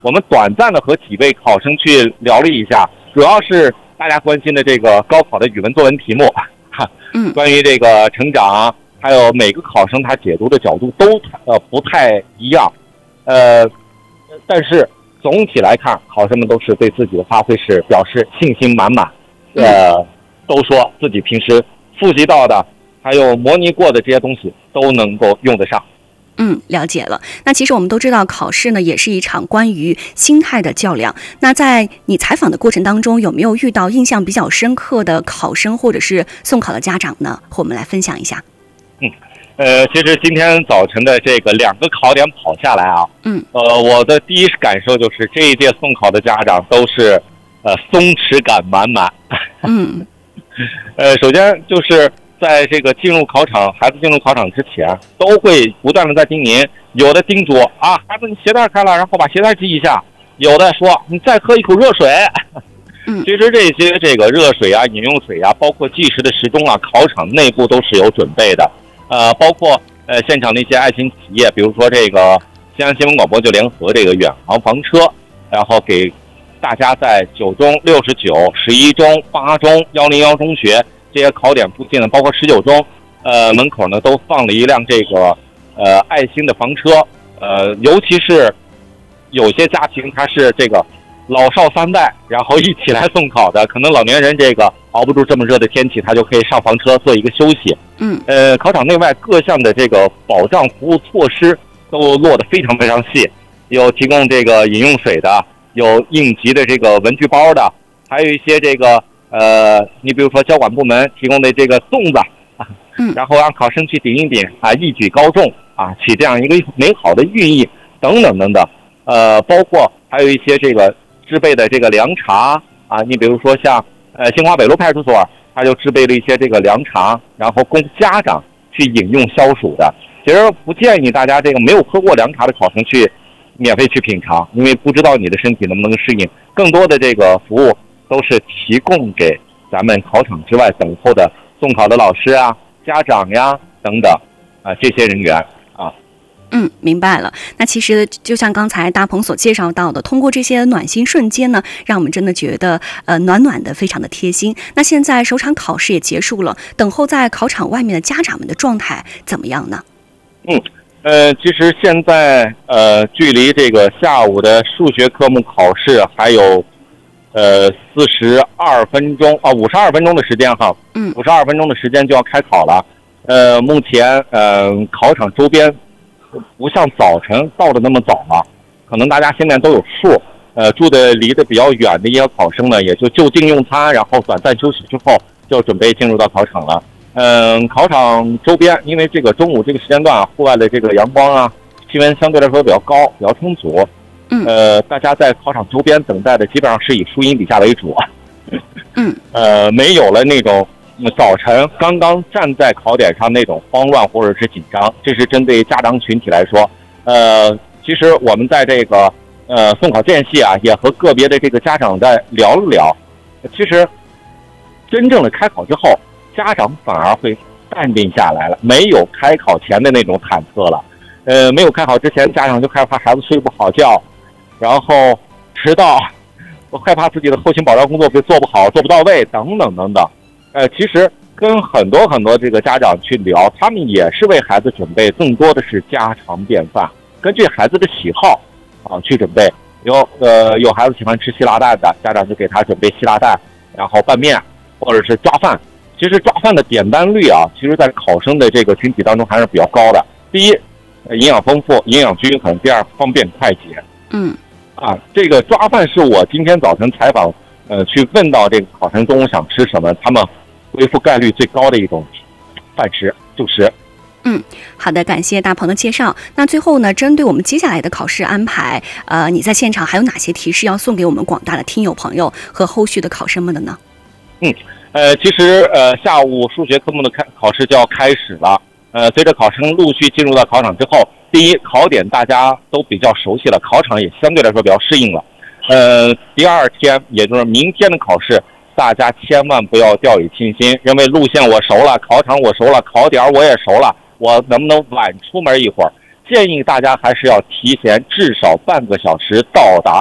我们短暂的和几位考生去聊了一下，主要是大家关心的这个高考的语文作文题目，关于这个成长，还有每个考生他解读的角度都不太一样，但是总体来看，考生们都是对自己的发挥是表示信心满满，都说自己平时复习到的还有模拟过的这些东西都能够用得上。 了解了。那其实我们都知道，考试呢也是一场关于心态的较量。那在你采访的过程当中，有没有遇到印象比较深刻的考生或者是送考的家长呢？和我们来分享一下。 其实今天早晨的这个2个考点跑下来啊，我的第一感受就是这一届送考的家长都是松弛感满满。首先就是在这个进入考场，孩子进入考场之前，都会不断的在叮咛，有的叮嘱啊，孩子你鞋带开了，然后把鞋带系一下；有的说你再喝一口热水。其实这些这个热水啊、饮用水啊，包括计时的时钟啊，考场内部都是有准备的。包括现场的一些爱心企业，比如说这个西安新闻广播就联合这个远航房车，然后给大家在9中、69、11中、8中、101中学这些考点附近的，包括19中，门口呢都放了一辆这个爱心的房车，尤其是有些家庭他是这个老少3代，然后一起来送考的，可能老年人这个熬不住这么热的天气，他就可以上房车做一个休息。考场内外各项的这个保障服务措施都落得非常非常细，有提供这个饮用水的，有应急的这个文具包的，还有一些这个你比如说交管部门提供的这个粽子，然后让考生去顶一顶啊，一举高中啊，起这样一个美好的寓意等等等等。包括还有一些这个制备的这个凉茶啊，你比如说像新华北路派出所，它就制备了一些这个凉茶，然后供家长去饮用消暑的。其实不建议大家这个没有喝过凉茶的考生去免费去品尝，因为不知道你的身体能不能适应。更多的这个服务都是提供给咱们考场之外等候的送考的老师啊、家长呀等等这些人员啊。 明白了。那其实就像刚才大鹏所介绍到的，通过这些暖心瞬间呢，让我们真的觉得暖暖的，非常的贴心。那现在首场考试也结束了，等候在考场外面的家长们的状态怎么样呢？ 其实现在距离这个下午的数学科目考试还有42分钟啊，52分钟的时间哈，52分钟的时间就要开考了。目前考场周边不像早晨到的那么早了，可能大家现在都有数。住的离得比较远的一些考生呢，也就近用餐，然后短暂休息之后就准备进入到考场了。考场周边因为这个中午这个时间段户外的这个阳光啊，气温相对来说比较高，比较充足。大家在考场周边等待的基本上是以树荫底下为主。没有了那种早晨刚刚站在考点上那种慌乱或者是紧张，这是针对家长群体来说。其实我们在这个送考间隙啊，也和个别的这个家长在聊了聊。其实真正的开考之后，家长反而会淡定下来了，没有开考前的那种忐忑了。没有开考之前，家长就害怕孩子睡不好觉，然后迟到，我害怕自己的后勤保障工作会做不好、做不到位等等等等。其实跟很多这个家长去聊，他们也是为孩子准备，更多的是家常便饭，根据孩子的喜好去准备。有孩子喜欢吃希腊蛋的，家长就给他准备希腊蛋，然后拌面或者是抓饭。其实抓饭的点单率啊，其实在考生的这个群体当中还是比较高的。第一，营养丰富、营养均衡；第二，方便快捷。这个抓饭是我今天早晨采访去问到这个考生中午想吃什么，他们回复概率最高的一种饭食主食。 好的，感谢大鹏的介绍。那最后呢，针对我们接下来的考试安排，你在现场还有哪些提示要送给我们广大的听友朋友和后续的考生们的呢？ 其实下午数学科目的考试就要开始了。随着考生陆续进入到考场之后，第一，考点大家都比较熟悉了，考场也相对来说比较适应了。第二天，也就是明天的考试，大家千万不要掉以轻心，认为路线我熟了，考场我熟了，考点我也熟了，我能不能晚出门一会儿？ 建议大家还是要提前至少半个小时到达